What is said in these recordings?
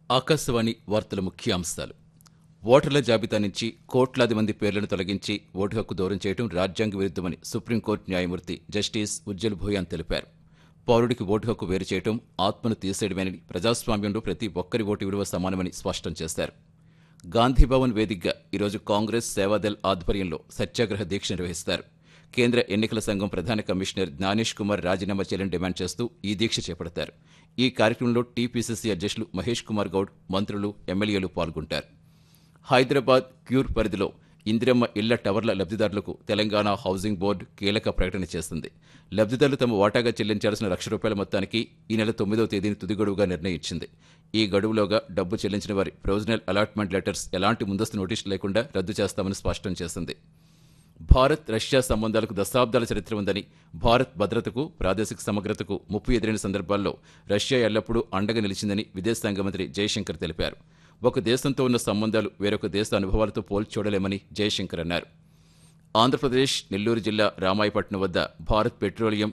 ఆకాశవాణి వార్తల ముఖ్యాంశాలు. ఓటర్ల జాబితా నుంచి కోట్లాది మంది పేర్లను తొలగించి ఓటు హక్కు దూరం చేయడం రాజ్యాంగ విరుద్ధమని సుప్రీంకోర్టు న్యాయమూర్తి జస్టిస్ ఉజ్జల్ భూయాన్ తెలిపారు. పౌరుడికి ఓటు హక్కు వేరు చేయడం ఆత్మను తీసేయడమేనని, ప్రజాస్వామ్యంలో ప్రతి ఒక్కరి ఓటు విలువ సమానమని స్పష్టం చేశారు. గాంధీభవన్ వేదికగా ఈరోజు కాంగ్రెస్ సేవాదళ్ ఆధ్వర్యంలో సత్యాగ్రహ దీక్ష నిర్వహిస్తారు. కేంద్ర ఎన్నికల సంఘం ప్రధాన కమిషనర్ జ్ఞానేష్ కుమార్ రాజీనామా చేయాలని డిమాండ్ చేస్తూ ఈ దీక్ష చేపడతారు. ఈ కార్యక్రమంలో టీపీసీసీ అధ్యక్షులు మహేష్ కుమార్ గౌడ్, మంత్రులు, ఎమ్మెల్యేలు పాల్గొంటారు. హైదరాబాద్ క్యూర్ పరిధిలో ఇందిరమ్మ ఇళ్ల టవర్ల లబ్ధిదారులకు తెలంగాణ హౌసింగ్ బోర్డు కీలక ప్రకటన చేస్తుంది. లబ్ధిదారులు తమ వాటాగా చెల్లించాల్సిన ₹1,00,000 మొత్తానికి ఈ నెల 9వ తేదీని తుది గడువుగా నిర్ణయించింది. ఈ గడువులోగా డబ్బు చెల్లించిన వారి ప్రొవిజనల్ అలాట్మెంట్ లెటర్స్ ఎలాంటి ముందస్తు నోటీసులు లేకుండా రద్దు చేస్తామని స్పష్టం చేసింది. భారత్ రష్యా సంబంధాలకు దశాబ్దాల చరిత్ర ఉందని, భారత్ భద్రతకు, ప్రాదేశిక సమగ్రతకు ముప్పు ఎదురైన సందర్భాల్లో రష్యా ఎల్లప్పుడూ అండగా నిలిచిందని విదేశాంగ మంత్రి జయశంకర్ తెలిపారు. ఒక దేశంతో ఉన్న సంబంధాలు వేరొక దేశ అనుభవాలతో పోల్చి చూడలేమని జయశంకర్ అన్నారు. ఆంధ్రప్రదేశ్ నెల్లూరు జిల్లా రామాయపట్నం వద్ద భారత్ పెట్రోలియం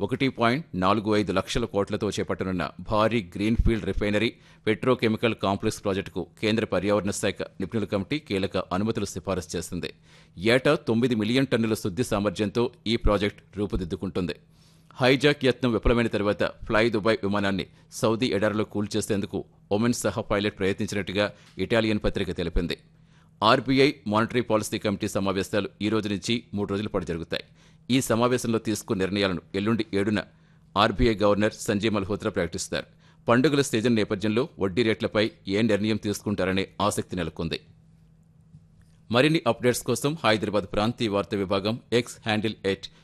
1.45 లక్షల కోట్లతో చేపట్టనున్న భారీ గ్రీన్ఫీల్డ్ రిఫైనరీ, పెట్రోకెమికల్ కాంప్లెక్స్ ప్రాజెక్టుకు కేంద్ర పర్యావరణ శాఖ నిపుణుల కమిటీ కీలక అనుమతులు సిఫారసు చేసింది. ఏటా 9 మిలియన్ టన్నుల శుద్ధి సామర్థ్యంతో ఈ ప్రాజెక్టు రూపుదిద్దుకుంటుంది. హైజాక్ యత్నం విఫలమైన తర్వాత ఫ్లై దుబాయ్ విమానాన్ని సౌదీ ఎడారిలో కూల్చేసేందుకు ఒమన్ సహ పైలట్ ప్రయత్నించినట్టుగా ఇటాలియన్ పత్రిక తెలిపింది. ఆర్బీఐ మానిటరీ పాలసీ కమిటీ సమావేశాలు ఈ రోజు నుంచి 3 రోజుల పాటు జరుగుతాయి. ఈ సమావేశంలో తీసుకున్న నిర్ణయాలను ఎల్లుండి 7న ఆర్బీఐ గవర్నర్ సంజయ్ మల్హోత్రా ప్రకటిస్తారు. పండుగల సీజన్ నేపథ్యంలో వడ్డీ రేట్లపై ఏ నిర్ణయం తీసుకుంటారనే ఆసక్తి నెలకొంది. మరిన్ని అప్డేట్స్ కోసం హైదరాబాద్ ప్రాంతీయ వార్తా విభాగం ఎక్స్ హ్యాండిల్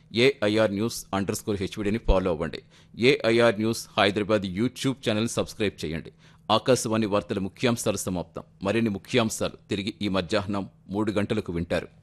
@AIR_News_HVDని ఫాలో అవ్వండి. AIR news Hyderabad YouTube channel subscribe చేయండి. ఆకాశవాణి వార్తల ముఖ్యాంశాలు సమాప్తం. మరిన్ని ముఖ్యాంశాలు తిరిగి ఈ మధ్యాహ్నం 3 గంటలకు వింటారు.